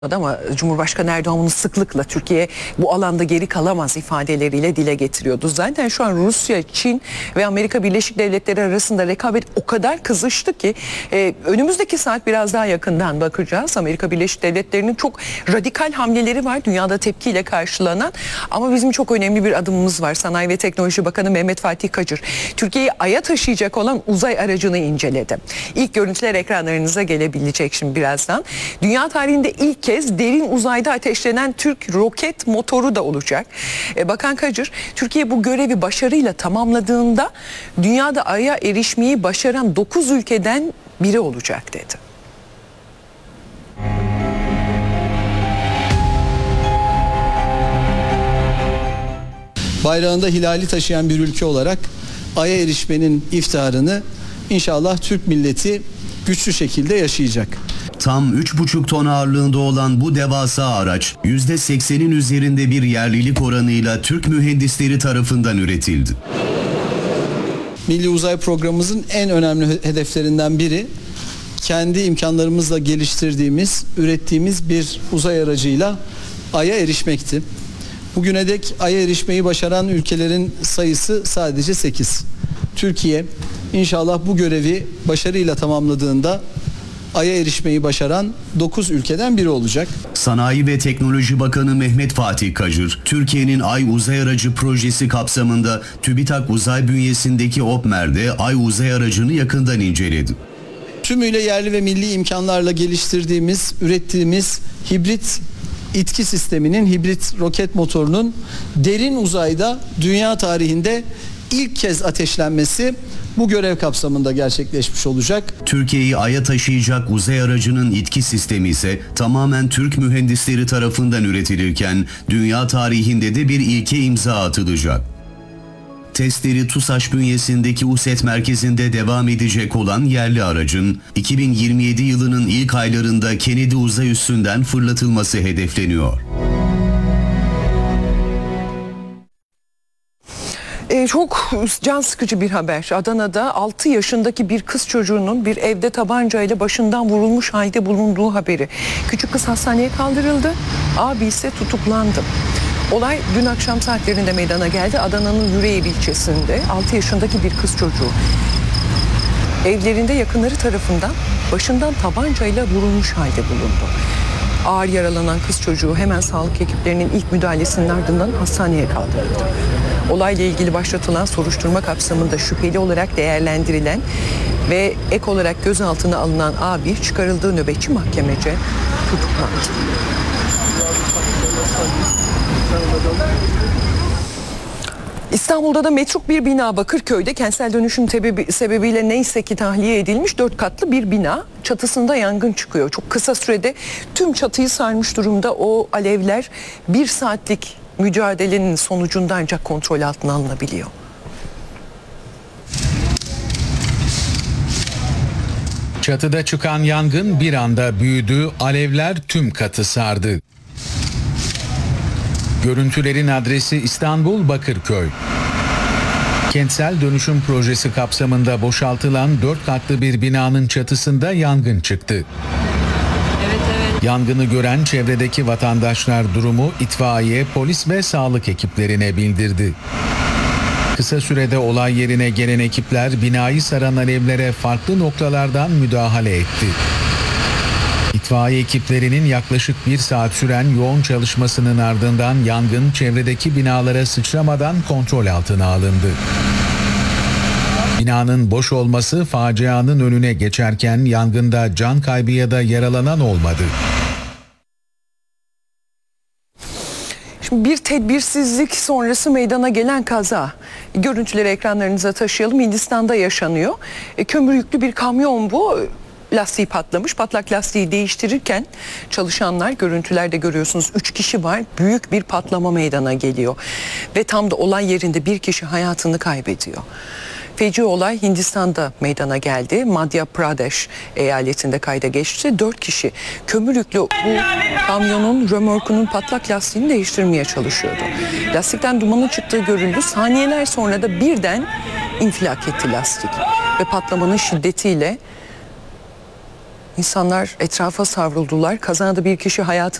ama Cumhurbaşkanı Erdoğan bunu sıklıkla Türkiye bu alanda geri kalamaz ifadeleriyle dile getiriyordu. Zaten şu an Rusya, Çin ve Amerika Birleşik Devletleri arasında rekabet o kadar kızıştı ki önümüzdeki saat biraz daha yakından bakacağız. Amerika Birleşik Devletleri'nin çok radikal hamleleri var dünyada tepkiyle karşılanan, ama bizim çok önemli bir adımımız var. Sanayi ve Teknoloji Bakanı Mehmet Fatih Kacır Türkiye'yi Ay'a taşıyacak olan uzay aracını inceledi. İlk görüntüler ekranlarınıza gelebilecek şimdi birazdan. Dünya tarihinde ilk kez derin uzayda ateşlenen Türk roket motoru da olacak. Bakan Kacır, Türkiye bu görevi başarıyla tamamladığında dünyada Ay'a erişmeyi başaran 9 ülkeden biri olacak dedi. Bayrağında hilali taşıyan bir ülke olarak Ay'a erişmenin iftiharını inşallah Türk milleti güçlü şekilde yaşayacak. Tam 3,5 ton ağırlığında olan bu devasa araç %80'in üzerinde bir yerlilik oranıyla Türk mühendisleri tarafından üretildi. Milli Uzay Programımızın en önemli hedeflerinden biri, kendi imkanlarımızla geliştirdiğimiz, ürettiğimiz bir uzay aracıyla Ay'a erişmekti. Bugüne dek Ay'a erişmeyi başaran ülkelerin sayısı sadece 8. Türkiye inşallah bu görevi başarıyla tamamladığında Ay'a erişmeyi başaran 9 ülkeden biri olacak. Sanayi ve Teknoloji Bakanı Mehmet Fatih Kacır, Türkiye'nin Ay Uzay Aracı projesi kapsamında TÜBİTAK Uzay bünyesindeki OPMER'de Ay Uzay Aracı'nı yakından inceledi. Tümüyle yerli ve milli imkanlarla geliştirdiğimiz, ürettiğimiz hibrit itki sisteminin, hibrit roket motorunun derin uzayda dünya tarihinde ilk kez ateşlenmesi bu görev kapsamında gerçekleşmiş olacak. Türkiye'yi Ay'a taşıyacak uzay aracının itki sistemi ise tamamen Türk mühendisleri tarafından üretilirken dünya tarihinde de bir ilke imza atılacak. Testleri TUSAŞ bünyesindeki USET merkezinde devam edecek olan yerli aracın 2027 yılının ilk aylarında Kennedy uzay üssünden fırlatılması hedefleniyor. Çok can sıkıcı bir haber. Adana'da 6 yaşındaki bir kız çocuğunun bir evde tabancayla başından vurulmuş halde bulunduğu haberi. Küçük kız hastaneye kaldırıldı. Abi ise tutuklandı. Olay dün akşam saatlerinde meydana geldi. Adana'nın Yüreğir ilçesinde 6 yaşındaki bir kız çocuğu evlerinde yakınları tarafından başından tabancayla vurulmuş halde bulundu. Ağır yaralanan kız çocuğu hemen sağlık ekiplerinin ilk müdahalesinin ardından hastaneye kaldırıldı. Olayla ilgili başlatılan soruşturma kapsamında şüpheli olarak değerlendirilen ve ek olarak gözaltına alınan abi çıkarıldığı nöbetçi mahkemece tutuklandı. İstanbul'da da metruk bir bina Bakırköy'de kentsel dönüşüm sebebiyle neyse ki tahliye edilmiş 4 katlı bir bina. Çatısında yangın çıkıyor. Çok kısa sürede tüm çatıyı sarmış durumda. O alevler 1 saatlik mücadelenin sonucunda ancak kontrol altına alınabiliyor. Çatıda çıkan yangın bir anda büyüdü, alevler tüm katı sardı. Görüntülerin adresi İstanbul Bakırköy. Kentsel dönüşüm projesi kapsamında boşaltılan 4 katlı bir binanın çatısında yangın çıktı. Yangını gören çevredeki vatandaşlar durumu itfaiye, polis ve sağlık ekiplerine bildirdi. Kısa sürede olay yerine gelen ekipler binayı saran alevlere farklı noktalardan müdahale etti. İtfaiye ekiplerinin yaklaşık 1 saat süren yoğun çalışmasının ardından yangın çevredeki binalara sıçramadan kontrol altına alındı. Binanın boş olması facianın önüne geçerken yangında can kaybı ya da yaralanan olmadı. Şimdi bir tedbirsizlik sonrası meydana gelen kaza. Görüntüleri ekranlarınıza taşıyalım. Hindistan'da yaşanıyor. Kömür yüklü bir kamyon bu. Lastiği patlamış. Patlak lastiği değiştirirken çalışanlar, görüntülerde görüyorsunuz 3 kişi var. Büyük bir patlama meydana geliyor. Ve tam da olay yerinde bir kişi hayatını kaybediyor. Feci olay Hindistan'da meydana geldi. Madhya Pradesh eyaletinde kayda geçti. 4 kişi kömür yüklü bu kamyonun römorkunun patlak lastiğini değiştirmeye çalışıyordu. Lastikten dumanın çıktığı görüldü. Saniyeler sonra da birden infilak etti lastik. Ve patlamanın şiddetiyle İnsanlar etrafa savruldular. Kazada bir kişi hayatını